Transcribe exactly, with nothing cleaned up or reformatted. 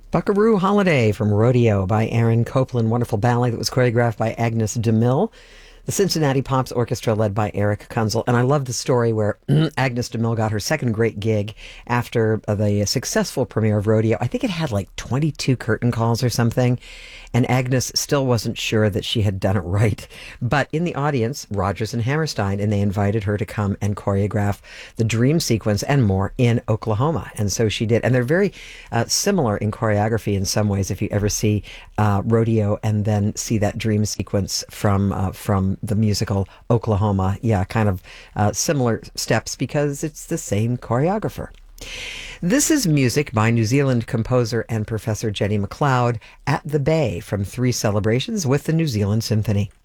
Buckaroo Holiday from Rodeo by Aaron Copland. Wonderful ballet that was choreographed by Agnes DeMille. The Cincinnati Pops Orchestra led by Eric Kunzel. And I love the story where Agnes DeMille got her second great gig after the successful premiere of Rodeo. I think it had like twenty-two curtain calls or something. And Agnes still wasn't sure that she had done it right. But in the audience, Rodgers and Hammerstein, and they invited her to come and choreograph the dream sequence and more in Oklahoma. And so she did. And they're very uh, similar in choreography in some ways. If you ever see uh, Rodeo and then see that dream sequence from uh, from the musical Oklahoma, yeah, kind of uh, similar steps because it's the same choreographer. This is music by New Zealand composer and professor Jenny McLeod at the Bay from Three Celebrations with the New Zealand Symphony.